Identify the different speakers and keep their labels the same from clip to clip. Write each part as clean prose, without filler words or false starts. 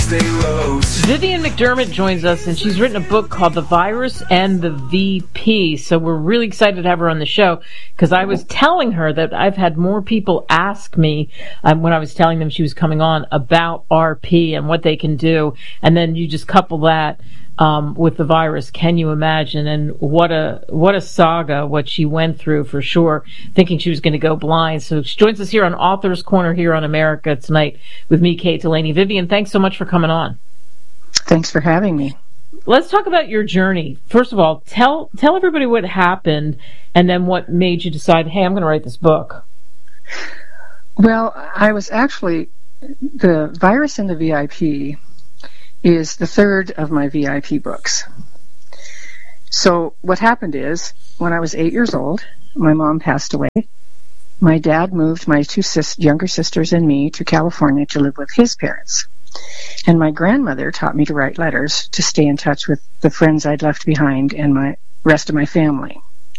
Speaker 1: stay low.
Speaker 2: Vivian McDermott joins us, and she's written a book called The Virus and the VP. So we're really excited to have her on the show, because I was telling her that I've had more people ask me when I was telling them she was coming on about RP and what they can do. And then you just couple that with the virus. Can you imagine? And what a saga what she went through, for sure, thinking she was going to go blind. So she joins us here on Author's Corner here on America Tonight with me, Kate Delaney. Vivian, thanks so much for coming on.
Speaker 3: Thanks for having me.
Speaker 2: Let's talk about your journey. First of all, tell everybody what happened, and then what made you decide, hey, I'm going to write this book.
Speaker 3: Well, I was actually, The Virus and the VIP is the third of my VIP books. So what happened is, when I was 8 years old, my mom passed away. My dad moved my two younger sisters and me to California to live with his parents. And my grandmother taught me to write letters to stay in touch with the friends I'd left behind and my rest of my family.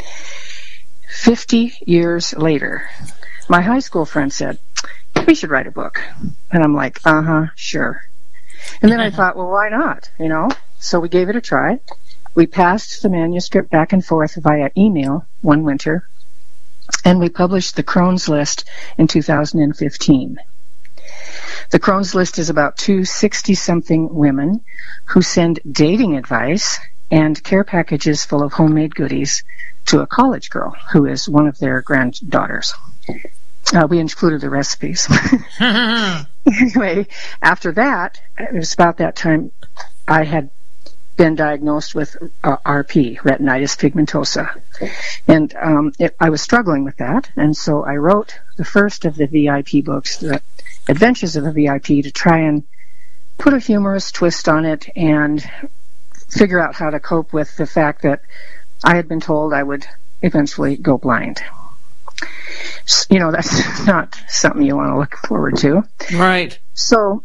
Speaker 3: 50 years later, my high school friend said, we should write a book. And I'm like, sure. And then I thought, well, why not? So we gave it a try. We passed the manuscript back and forth via email one winter, and we published The Crohn's List in 2015. The Crohn's List is about 260-something women who send dating advice and care packages full of homemade goodies to a college girl who is one of their granddaughters. We included the recipes. Anyway, after that, it was about that time I had been diagnosed with RP, retinitis pigmentosa. And I was struggling with that, and so I wrote the first of the VIP books, The Adventures of a VIP, to try and put a humorous twist on it and figure out how to cope with the fact that I had been told I would eventually go blind. That's not something you want to look forward to.
Speaker 2: Right.
Speaker 3: So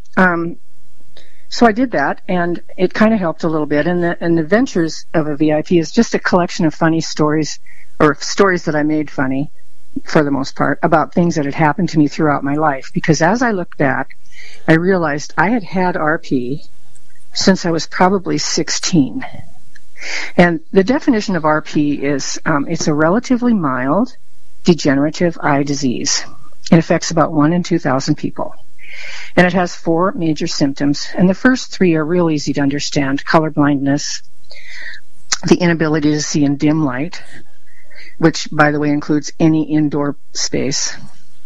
Speaker 3: I did that, and it kind of helped a little bit. And the Adventures of a VIP is just a collection of funny stories, or stories that I made funny, for the most part, about things that had happened to me throughout my life. Because as I look back, I realized I had had RP since I was probably 16. And the definition of RP is it's a relatively mild degenerative eye disease. It affects about 1 in 2,000 people. And it has 4 major symptoms, and the first 3 are real easy to understand: color blindness, the inability to see in dim light, which, by the way, includes any indoor space,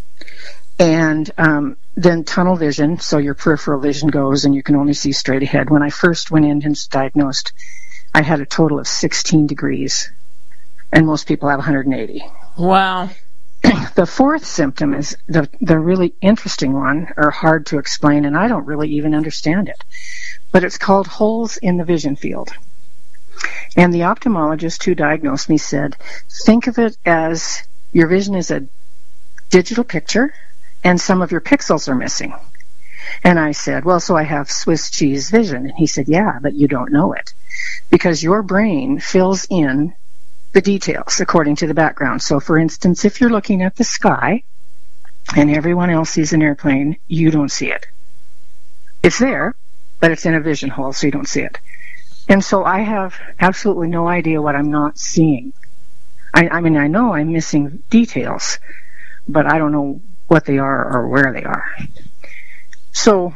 Speaker 3: and then tunnel vision, so your peripheral vision goes and you can only see straight ahead. When I first went in and was diagnosed, I had a total of 16 degrees, and most people have 180.
Speaker 2: Wow.
Speaker 3: The 4th symptom is the really interesting one, or hard to explain, and I don't really even understand it. But it's called holes in the vision field. And the ophthalmologist who diagnosed me said, think of it as your vision is a digital picture, and some of your pixels are missing. And I said, well, so I have Swiss cheese vision. And he said, yeah, but you don't know it, because your brain fills in the details according to the background. So, for instance, if you're looking at the sky and everyone else sees an airplane, you don't see it. It's there, but it's in a vision hole, so you don't see it. And so I have absolutely no idea what I'm not seeing. I mean, I know I'm missing details, but I don't know what they are or where they are. So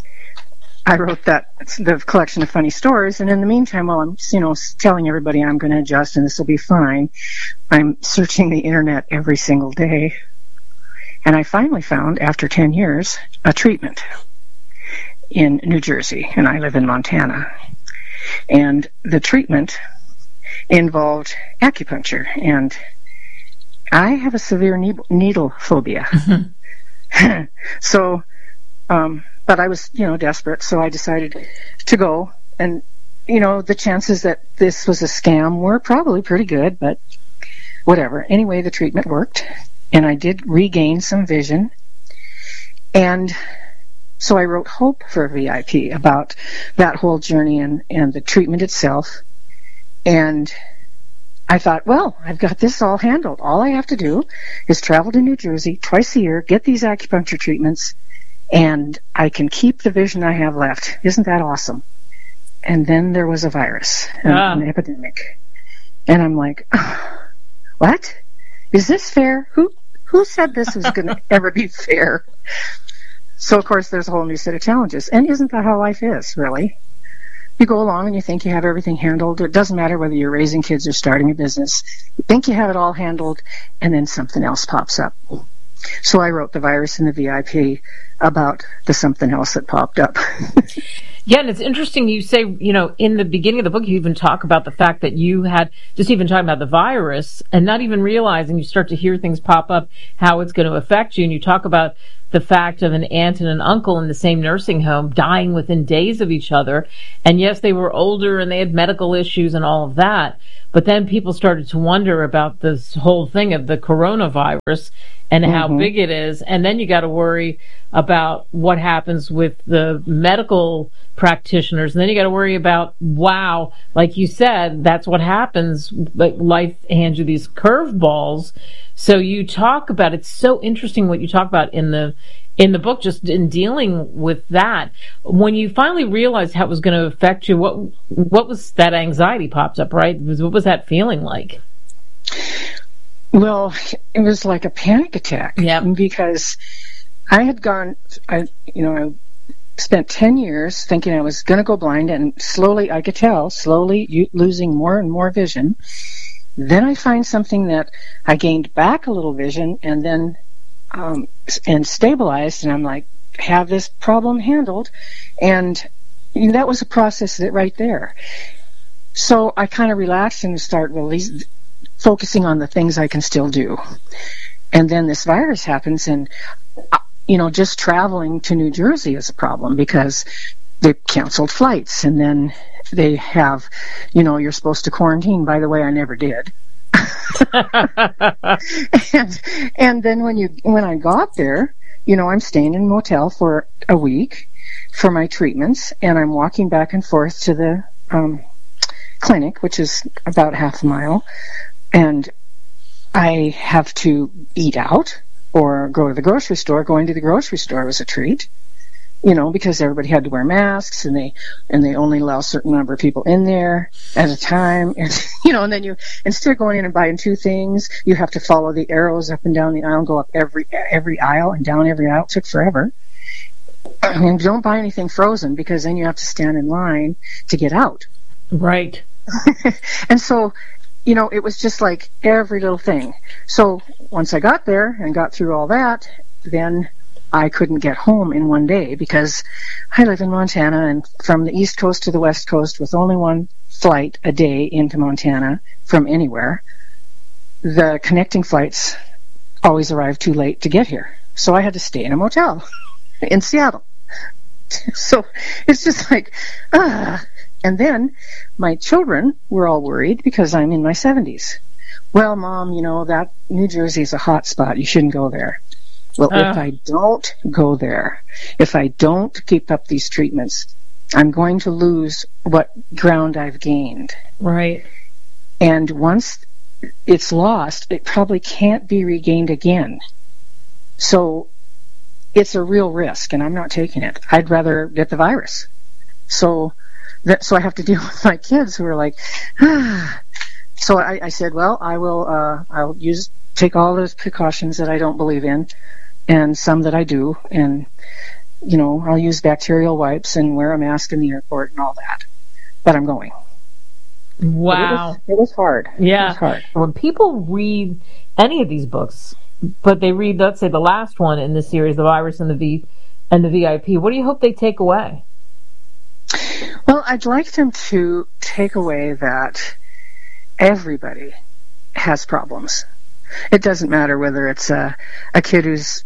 Speaker 3: I wrote the collection of funny stories, and in the meantime, while I'm, telling everybody I'm going to adjust and this will be fine, I'm searching the internet every single day. And I finally found, after 10 years, a treatment in New Jersey, and I live in Montana. And the treatment involved acupuncture, and I have a severe needle phobia. So, but I was, desperate, so I decided to go. And, the chances that this was a scam were probably pretty good, but whatever. Anyway, the treatment worked, and I did regain some vision. And so I wrote Hope for VIP about that whole journey and the treatment itself. And I thought, well, I've got this all handled. All I have to do is travel to New Jersey twice a year, get these acupuncture treatments, and I can keep the vision I have left. Isn't that awesome? And then there was a virus, an epidemic. And I'm like, what? Is this fair? Who said this was going to ever be fair? So, of course, there's a whole new set of challenges. And isn't that how life is, really? You go along and you think you have everything handled. It doesn't matter whether you're raising kids or starting a business. You think you have it all handled, and then something else pops up. So I wrote The Virus and the VIP about the something else that popped up.
Speaker 2: Yeah, and it's interesting you say, in the beginning of the book, you even talk about the fact that you had, just even talking about the virus and not even realizing, you start to hear things pop up, how it's going to affect you. And you talk about the fact of an aunt and an uncle in the same nursing home dying within days of each other. And yes, they were older and they had medical issues and all of that. But then people started to wonder about this whole thing of the coronavirus and how big it is. And then you got to worry about what happens with the medical practitioners. And then you got to worry about, wow, like you said, that's what happens. Like life hands you these curveballs. So you talk about, it's so interesting what you talk about in the book, just in dealing with that. When you finally realized how it was going to affect you, what was that anxiety popped up, right? What was that feeling like?
Speaker 3: Well, it was like a panic attack.
Speaker 2: Yeah.
Speaker 3: Because I had I spent 10 years thinking I was going to go blind, and slowly, I could tell, losing more and more vision. Then I find something that I gained back a little vision, and then and stabilized, and I'm like, have this problem handled. And that was a process right there. So I kind of relaxed and start focusing on the things I can still do. And then this virus happens, and just traveling to New Jersey is a problem because they canceled flights, and then they have, you're supposed to quarantine. By the way, I never did. and then when I got there, I'm staying in a motel for a week for my treatments, and I'm walking back and forth to the clinic, which is about half a mile, and I have to eat out or go to the grocery store. Going to the grocery store was a treat, because everybody had to wear masks, and they only allow a certain number of people in there at a time. And, and then instead of going in and buying two things, you have to follow the arrows up and down the aisle, go up every aisle and down every aisle. It took forever. And don't buy anything frozen, because then you have to stand in line to get out.
Speaker 2: Right.
Speaker 3: And so, it was just like every little thing. So once I got there and got through all that, then I couldn't get home in one day, because I live in Montana, and from the East Coast to the West Coast with only one flight a day into Montana from anywhere, the connecting flights always arrive too late to get here. So I had to stay in a motel in Seattle. So it's just like, And then my children were all worried because I'm in my 70s. Well, Mom, that New Jersey is a hot spot. You shouldn't go there. Well, if I don't go there, if I don't keep up these treatments, I'm going to lose what ground I've gained.
Speaker 2: Right.
Speaker 3: And once it's lost, it probably can't be regained again. So it's a real risk, and I'm not taking it. I'd rather get the virus. So I have to deal with my kids who are like, So I said, well, I'll take all those precautions that I don't believe in, and some that I do, and I'll use bacterial wipes and wear a mask in the airport and all that. But I'm going.
Speaker 2: Wow.
Speaker 3: It was hard.
Speaker 2: Yeah.
Speaker 3: It was hard.
Speaker 2: When people read any of these books, but they read, let's say, the last one in the series, The Virus and the VIP, what do you hope they take away?
Speaker 3: Well, I'd like them to take away that everybody has problems. It doesn't matter whether it's a kid who's,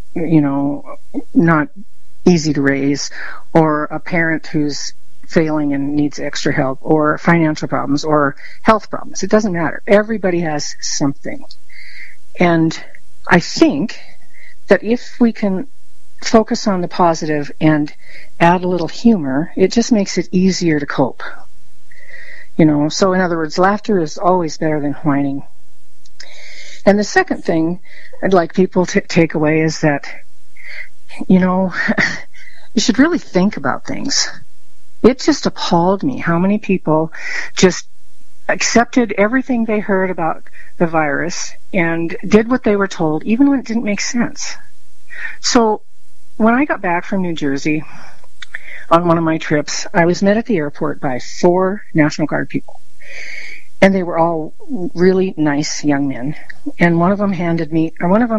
Speaker 3: not easy to raise, or a parent who's failing and needs extra help, or financial problems, or health problems. It doesn't matter. Everybody has something. And I think that if we can focus on the positive and add a little humor, it just makes it easier to cope. So in other words, laughter is always better than whining. And the second thing I'd like people to take away is that, You should really think about things. It just appalled me how many people just accepted everything they heard about the virus and did what they were told, even when it didn't make sense. So when I got back from New Jersey on one of my trips, I was met at the airport by 4 National Guard people. And they were all really nice young men. And one of them handed me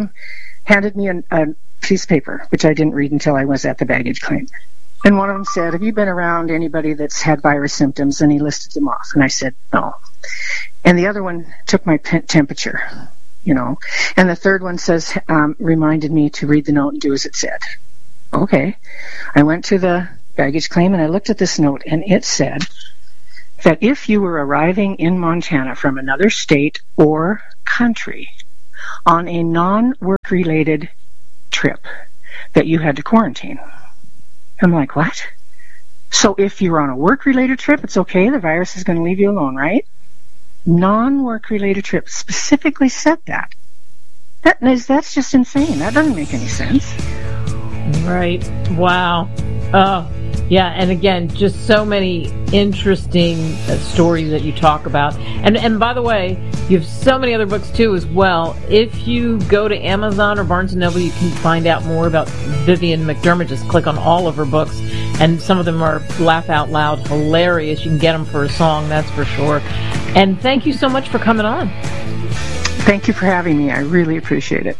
Speaker 3: a piece of paper, which I didn't read until I was at the baggage claim. And one of them said, "Have you been around anybody that's had virus symptoms?" And he listed them off. And I said, "No." And the other one took my temperature, And the third one reminded me to read the note and do as it said. Okay. I went to the baggage claim and I looked at this note, and it said that if you were arriving in Montana from another state or country on a non-work related trip, that you had to quarantine. I'm like, what? So if you're on a work-related trip, it's okay, the virus is going to leave you alone, right? Non-work-related trip specifically said that. That's just insane. That doesn't make any sense.
Speaker 2: Right. Wow. Oh, yeah. And again, just so many interesting stories that you talk about. And by the way, you have so many other books too as well. If you go to Amazon or Barnes & Noble, you can find out more about Vivian McDermott. Just click on all of her books. And some of them are laugh out loud hilarious. You can get them for a song, that's for sure. And thank you so much for coming on.
Speaker 3: Thank you for having me. I really appreciate it.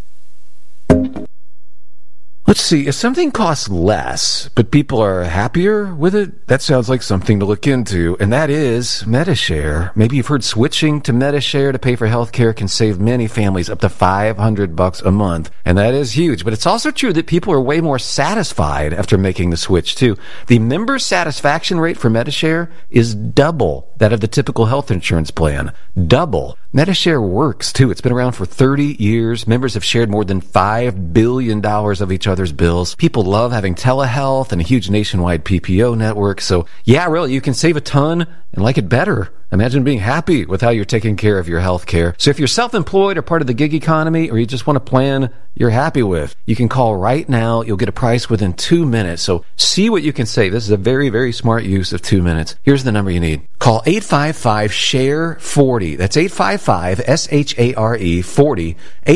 Speaker 1: Let's see, if something costs less, but people are happier with it, that sounds like something to look into, and that is Medi-Share. Maybe you've heard switching to Medi-Share to pay for healthcare can save many families up to $500 a month, and that is huge. But it's also true that people are way more satisfied after making the switch, too. The member satisfaction rate for Medi-Share is double that of the typical health insurance plan. Double. Medi-Share works, too. It's been around for 30 years. Members have shared more than $5 billion of each other's bills. People love having telehealth and a huge nationwide PPO network. So, yeah, really, you can save a ton and like it better. Imagine being happy with how you're taking care of your health care. So if you're self-employed or part of the gig economy, or you just want a plan you're happy with, you can call right now. You'll get a price within 2 minutes. So see what you can save. This is a very, very smart use of 2 minutes. Here's the number you need. Call 855-SHARE-40. That's 855-SHARE-40.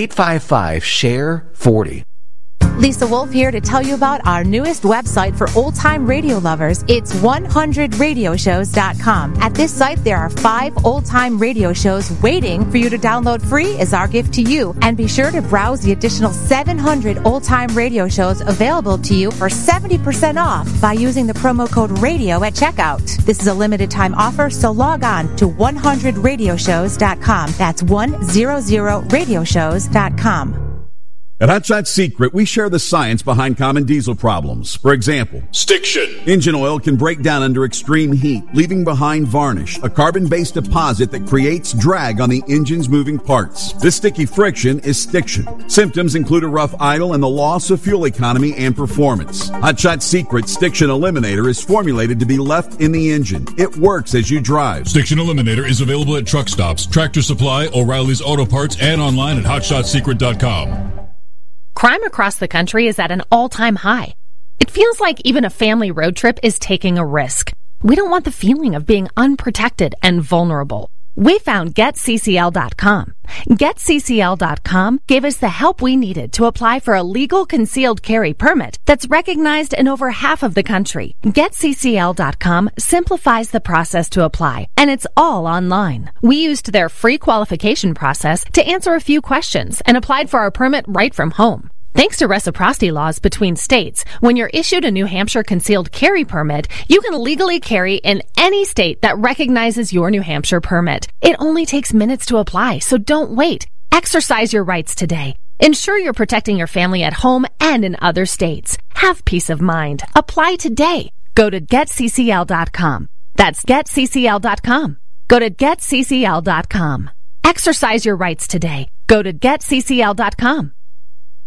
Speaker 1: 855-SHARE-40.
Speaker 4: Lisa Wolf here to tell you about our newest website for old-time radio lovers. It's 100radioshows.com. At this site, there are 5 old-time radio shows waiting for you to download free as our gift to you. And be sure to browse the additional 700 old-time radio shows available to you for 70% off by using the promo code RADIO at checkout. This is a limited-time offer, so log on to 100radioshows.com. That's 100radioshows.com.
Speaker 5: At Hot Shot Secret, we share the science behind common diesel problems. For example, stiction. Engine oil can break down under extreme heat, leaving behind varnish, a carbon-based deposit that creates drag on the engine's moving parts. This sticky friction is stiction. Symptoms include a rough idle and the loss of fuel economy and performance. Hot Shot Secret Stiction Eliminator is formulated to be left in the engine. It works as you drive.
Speaker 6: Stiction Eliminator is available at truck stops, Tractor Supply, O'Reilly's Auto Parts, and online at hotshotsecret.com.
Speaker 7: Crime across the country is at an all-time high. It feels like even a family road trip is taking a risk. We don't want the feeling of being unprotected and vulnerable. We found GetCCL.com. GetCCL.com gave us the help we needed to apply for a legal concealed carry permit that's recognized in over half of the country. GetCCL.com simplifies the process to apply, and it's all online. We used their free qualification process to answer a few questions and applied for our permit right from home. Thanks to reciprocity laws between states, when you're issued a New Hampshire concealed carry permit, you can legally carry in any state that recognizes your New Hampshire permit. It only takes minutes to apply, so don't wait. Exercise your rights today. Ensure you're protecting your family at home and in other states. Have peace of mind. Apply today. Go to GetCCL.com. That's GetCCL.com. Go to GetCCL.com. Exercise your rights today. Go to GetCCL.com.